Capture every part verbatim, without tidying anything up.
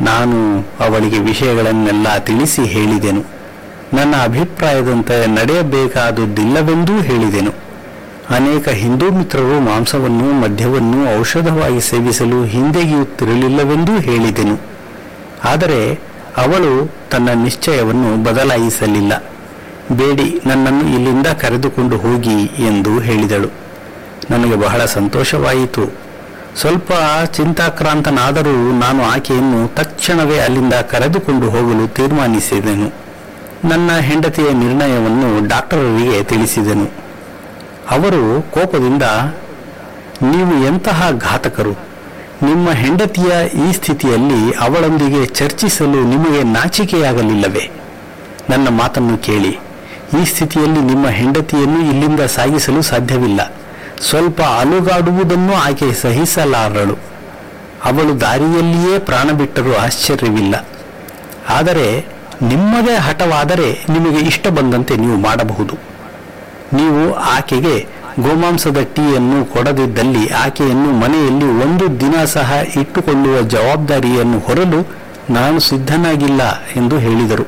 ನಾನು ಅವಳಿಗೆ ವಿಷಯಗಳನ್ನೆಲ್ಲ ತಿಳಿಸಿ ಹೇಳಿದೆನು. ನನ್ನ ಅಭಿಪ್ರಾಯದಂತೆ ನಡೆಯಬೇಕಾದುದಿಲ್ಲವೆಂದೂ ಹೇಳಿದೆನು. ಅನೇಕ ಹಿಂದೂ ಮಿತ್ರರು ಮಾಂಸವನ್ನು ಮದ್ಯವನ್ನು ಔಷಧವಾಗಿ ಸೇವಿಸಲು ಹಿಂದೆಗೆಯುತ್ತಿರಲಿಲ್ಲವೆಂದೂ ಹೇಳಿದೆನು. ಆದರೆ ಅವಳು ತನ್ನ ನಿಶ್ಚಯವನ್ನು ಬದಲಾಯಿಸಲಿಲ್ಲ. ಬೇಡಿ, ನನ್ನನ್ನು ಇಲ್ಲಿಂದ ಕರೆದುಕೊಂಡು ಹೋಗಿ ಎಂದು ಹೇಳಿದಳು. ನನಗೆ ಬಹಳ ಸಂತೋಷವಾಯಿತು. ಸ್ವಲ್ಪ ಚಿಂತಾಕ್ರಾಂತನಾದರೂ ನಾನು ಆಕೆಯನ್ನು ತಕ್ಷಣವೇ ಅಲ್ಲಿಂದ ಕರೆದುಕೊಂಡು ಹೋಗಲು ತೀರ್ಮಾನಿಸಿದೆನು. ನನ್ನ ಹೆಂಡತಿಯ ನಿರ್ಣಯವನ್ನು ಡಾಕ್ಟರರಿಗೆ ತಿಳಿಸಿದೆನು. ಅವರು ಕೋಪದಿಂದ, ನೀವು ಎಂತಹ ಘಾತಕರು! ನಿಮ್ಮ ಹೆಂಡತಿಯ ಈ ಸ್ಥಿತಿಯಲ್ಲಿ ಅವಳೊಂದಿಗೆ ಚರ್ಚಿಸಲು ನಿಮಗೆ ನಾಚಿಕೆಯಾಗಲಿಲ್ಲವೇ? ನನ್ನ ಮಾತನ್ನು ಕೇಳಿ. ಈ ಸ್ಥಿತಿಯಲ್ಲಿ ನಿಮ್ಮ ಹೆಂಡತಿಯನ್ನು ಇಲ್ಲಿಂದ ಸಾಗಿಸಲು ಸಾಧ್ಯವಿಲ್ಲ. ಸ್ವಲ್ಪ ಅಲುಗಾಡುವುದನ್ನು ಆಕೆ ಸಹಿಸಲಾರಳು. ಅವಳು ದಾರಿಯಲ್ಲಿಯೇ ಪ್ರಾಣ ಬಿಟ್ಟರೂ ಆಶ್ಚರ್ಯವಿಲ್ಲ. ಆದರೆ ನಿಮ್ಮದೇ ಹಠವಾದರೆ ನಿಮಗೆ ಇಷ್ಟ ಬಂದಂತೆ ನೀವು ಮಾಡಬಹುದು. ನೀವು ಆಕೆಗೆ ಗೋಮಾಂಸದ ಟೀಯನ್ನು ಕೊಡದಿದ್ದಲ್ಲಿ ಆಕೆಯನ್ನು ಮನೆಯಲ್ಲಿ ಒಂದು ದಿನ ಸಹ ಇಟ್ಟುಕೊಳ್ಳುವ ಜವಾಬ್ದಾರಿಯನ್ನು ಹೊರಲು ನಾನು ಸಿದ್ಧನಾಗಿಲ್ಲ ಎಂದು ಹೇಳಿದರು.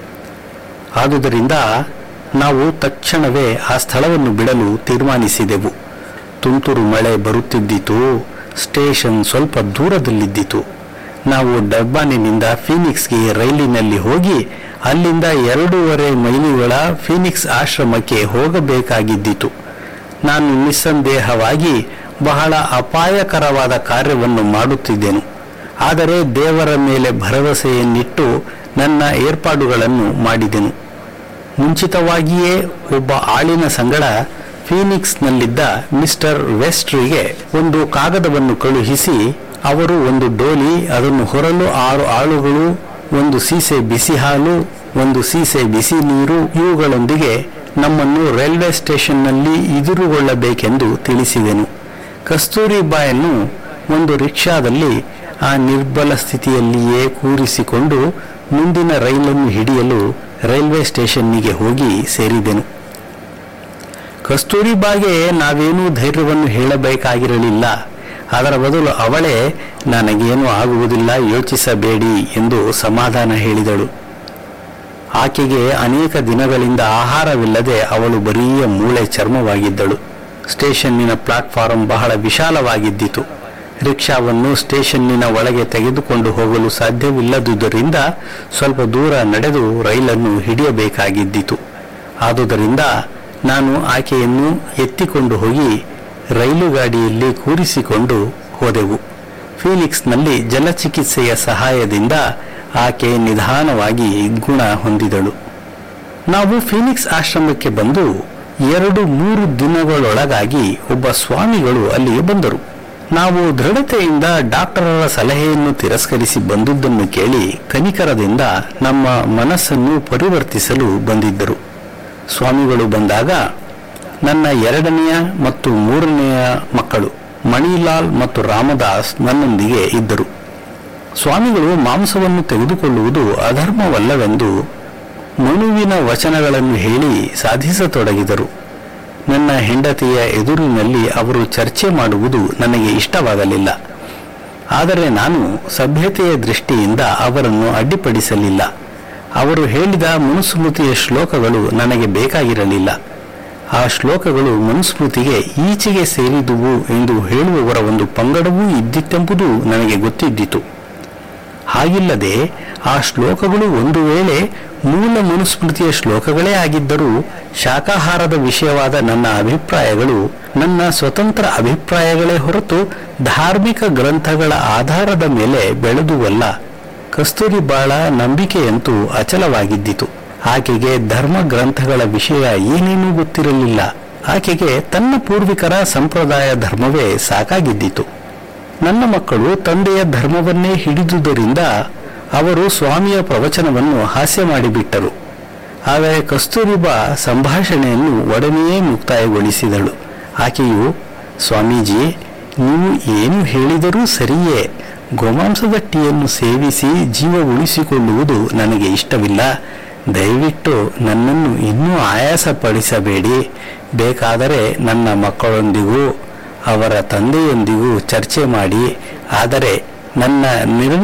ಆದುದರಿಂದ ನಾವು ತಕ್ಷಣವೇ ಆ ಸ್ಥಳವನ್ನು ಬಿಡಲು ತೀರ್ಮಾನಿಸಿದೆವು. ತುಂತುರು ಮಳೆ ಬರುತ್ತಿದ್ದಿತು. ಸ್ಟೇಷನ್ ಸ್ವಲ್ಪ ದೂರದಲ್ಲಿದ್ದಿತು. ನಾವು ಡರ್ಬಾನಿನಿಂದ ಫೀನಿಕ್ಸ್ಗೆ ರೈಲಿನಲ್ಲಿ ಹೋಗಿ ಅಲ್ಲಿಂದ ಎರಡೂವರೆ ಮೈಲಿಗಳ ಫೀನಿಕ್ಸ್ ಆಶ್ರಮಕ್ಕೆ ಹೋಗಬೇಕಾಗಿದ್ದಿತು. ನಾನು ನಿಸ್ಸಂದೇಹವಾಗಿ ಬಹಳ ಅಪಾಯಕರವಾದ ಕಾರ್ಯವನ್ನು ಮಾಡುತ್ತಿದ್ದೆನು. ಆದರೆ ದೇವರ ಮೇಲೆ ಭರವಸೆಯನ್ನಿಟ್ಟು ನನ್ನ ಏರ್ಪಾಡುಗಳನ್ನು ಮಾಡಿದೆನು. ಮುಂಚಿತವಾಗಿಯೇ ಒಬ್ಬ ಆಳಿನ ಸಂಗಡ ಫೀನಿಕ್ಸ್ನಲ್ಲಿದ್ದ ಮಿಸ್ಟರ್ ವೆಸ್ಟ್ರಿಗೆ ಒಂದು ಕಾಗದವನ್ನು ಕಳುಹಿಸಿ, ಅವರು ಒಂದು ಡೋಲಿ, ಅದನ್ನು ಹೊರಲು ಆರು ಆಳುಗಳು, ಒಂದು ಸೀಸೆ ಬಿಸಿ ಹಾಲು, ಒಂದು ಸೀಸೆ ಬಿಸಿ ನೀರು ಇವುಗಳೊಂದಿಗೆ ನಮ್ಮನ್ನು ರೈಲ್ವೆ ಸ್ಟೇಷನ್ನಲ್ಲಿ ಎದುರುಗೊಳ್ಳಬೇಕೆಂದು ತಿಳಿಸಿದೆನು. ಕಸ್ತೂರಿಬಾಯನ್ನು ಒಂದು ರಿಕ್ಷಾದಲ್ಲಿ ಆ ನಿರ್ಬಲ ಸ್ಥಿತಿಯಲ್ಲಿಯೇ ಕೂರಿಸಿಕೊಂಡು ಮುಂದಿನ ರೈಲನ್ನು ಹಿಡಿಯಲು ರೈಲ್ವೆ ಸ್ಟೇಷನ್ನಿಗೆ ಹೋಗಿ ಸೇರಿದೆನು. ಕಸ್ತೂರಿಬಾಗೆ ನಾವೇನೂ ಧೈರ್ಯವನ್ನು ಹೇಳಬೇಕಾಗಿರಲಿಲ್ಲ. ಅದರ ಬದಲು ಅವಳೇ ನನಗೇನೂ ಆಗುವುದಿಲ್ಲ, ಯೋಚಿಸಬೇಡಿ ಎಂದು ಸಮಾಧಾನ ಹೇಳಿದಳು. ಆಕೆಗೆ ಅನೇಕ ದಿನಗಳಿಂದ ಆಹಾರವಿಲ್ಲದೆ ಅವಳು ಬರೀಯ ಮೂಳೆ ಚರ್ಮವಾಗಿದ್ದಳು. ಸ್ಟೇಷನ್ನಿನ ಪ್ಲಾಟ್ಫಾರಂ ಬಹಳ ವಿಶಾಲವಾಗಿದ್ದಿತು. ರಿಕ್ಷಾವನ್ನು ಸ್ಟೇಷನ್ನಿನ ಒಳಗೆ ತೆಗೆದುಕೊಂಡು ಹೋಗಲು ಸಾಧ್ಯವಿಲ್ಲದುದರಿಂದ ಸ್ವಲ್ಪ ದೂರ ನಡೆದು ರೈಲನ್ನು ಹಿಡಿಯಬೇಕಾಗಿದ್ದಿತು. ಆದುದರಿಂದ ನಾನು ಆಕೆಯನ್ನು ಎತ್ತಿಕೊಂಡು ಹೋಗಿ ರೈಲು ಗಾಡಿಯಲ್ಲಿ ಕೂರಿಸಿಕೊಂಡು ಹೋದೆವು. ಫೀನಿಕ್ಸ್ನಲ್ಲಿ ಜಲಚಿಕಿತ್ಸೆಯ ಸಹಾಯದಿಂದ ಆಕೆ ನಿಧಾನವಾಗಿ ಗುಣ ಹೊಂದಿದಳು. ನಾವು ಫೀನಿಕ್ಸ್ ಆಶ್ರಮಕ್ಕೆ ಬಂದು ಎರಡು ಮೂರು ದಿನಗಳೊಳಗಾಗಿ ಒಬ್ಬ ಸ್ವಾಮಿಗಳು ಅಲ್ಲಿಗೆ ಬಂದರು. ನಾವು ದೃಢತೆಯಿಂದ ಡಾಕ್ಟರರ ಸಲಹೆಯನ್ನು ತಿರಸ್ಕರಿಸಿ ಬಂದುದನ್ನು ಕೇಳಿ ಕನಿಕರದಿಂದ ನಮ್ಮ ಮನಸ್ಸನ್ನು ಪರಿವರ್ತಿಸಲು ಬಂದಿದ್ದರು. ಸ್ವಾಮಿಗಳು ಬಂದಾಗ ನನ್ನ ಎರಡನೆಯ ಮತ್ತು ಮೂರನೆಯ ಮಕ್ಕಳು ಮಣಿಲಾಲ್ ಮತ್ತು ರಾಮದಾಸ್ ನನ್ನೊಂದಿಗೆ ಇದ್ದರು. ಸ್ವಾಮಿಗಳು ಮಾಂಸವನ್ನು ತೆಗೆದುಕೊಳ್ಳುವುದು ಅಧರ್ಮವಲ್ಲವೆಂದು ಮನುವಿನ ವಚನಗಳನ್ನು ಹೇಳಿ ಸಾಧಿಸತೊಡಗಿದರು. ನನ್ನ ಹೆಂಡತಿಯ ಎದುರಿನಲ್ಲಿ ಅವರು ಚರ್ಚೆ ಮಾಡುವುದು ನನಗೆ ಇಷ್ಟವಾಗಲಿಲ್ಲ. ಆದರೆ ನಾನು ಸಭ್ಯತೆಯ ದೃಷ್ಟಿಯಿಂದ ಅವರನ್ನು ಅಡ್ಡಿಪಡಿಸಲಿಲ್ಲ. ಅವರು ಹೇಳಿದ ಮನುಸ್ಮೃತಿಯ ಶ್ಲೋಕಗಳು ನನಗೆ ಬೇಕಾಗಿರಲಿಲ್ಲ. ಆ ಶ್ಲೋಕಗಳು ಮನುಸ್ಮೃತಿಗೆ ಈಚೆಗೆ ಸೇರಿದುವು ಎಂದು ಹೇಳುವವರ ಒಂದು ಪಂಗಡವೂ ಇದ್ದಿತ್ತೆಂಬುದು ನನಗೆ ಗೊತ್ತಿದ್ದಿತು. ಹಾಗಿಲ್ಲದೆ ಆ ಶ್ಲೋಕಗಳು ಒಂದು ವೇಳೆ ಮೂಲ ಮನುಸ್ಮೃತಿಯ ಶ್ಲೋಕಗಳೇ ಆಗಿದ್ದರೂ ಶಾಕಾಹಾರದ ವಿಷಯವಾದ ನನ್ನ ಅಭಿಪ್ರಾಯಗಳು ನನ್ನ ಸ್ವತಂತ್ರ ಅಭಿಪ್ರಾಯಗಳೇ ಹೊರತು ಧಾರ್ಮಿಕ ಗ್ರಂಥಗಳ ಆಧಾರದ ಮೇಲೆ ಬೆಳೆದುವಲ್ಲ. ಕಸ್ತೂರಿಬಾಳ ನಂಬಿಕೆಯಂತೂ ಅಚಲವಾಗಿದ್ದಿತು. ಆಕೆಗೆ ಧರ್ಮ ಗ್ರಂಥಗಳ ವಿಷಯ ಏನೇನೂ ಗೊತ್ತಿರಲಿಲ್ಲ. ಆಕೆಗೆ ತನ್ನ ಪೂರ್ವಿಕರ ಸಂಪ್ರದಾಯ ಧರ್ಮವೇ ಸಾಕಾಗಿದ್ದಿತು. ನನ್ನ ಮಕ್ಕಳು ತಂದೆಯ ಧರ್ಮವನ್ನೇ ಹಿಡಿದುದರಿಂದ ಅವರು ಸ್ವಾಮಿಯ ಪ್ರವಚನವನ್ನು ಹಾಸ್ಯ ಮಾಡಿಬಿಟ್ಟರು. ಆದರೆ ಕಸ್ತೂರಿಬಾ ಸಂಭಾಷಣೆಯನ್ನು ಒಡನೆಯೇ ಮುಕ್ತಾಯಗೊಳಿಸಿದಳು. ಆಕೆಯು, ಸ್ವಾಮೀಜಿ, ನೀವು ಏನು ಹೇಳಿದರೂ ಸರಿಯೇ. ಗೋಮಾಂಸದ ಟೀಯನ್ನು ಸೇವಿಸಿ ಜೀವ ಉಳಿಸಿಕೊಳ್ಳುವುದು ನನಗೆ ಇಷ್ಟವಿಲ್ಲ. ದಯವಿಟ್ಟು ನನ್ನನ್ನು ಇನ್ನೂ ಆಯಾಸಪಡಿಸಬೇಡಿ. ಬೇಕಾದರೆ ನನ್ನ ಮಕ್ಕಳೊಂದಿಗೂ ಅವರ ತಂದೆಯೊಂದಿಗೂ ಚರ್ಚೆ ಮಾಡಿ. ಆದರೆ ನನ್ನ ನಿರ್ಣಯ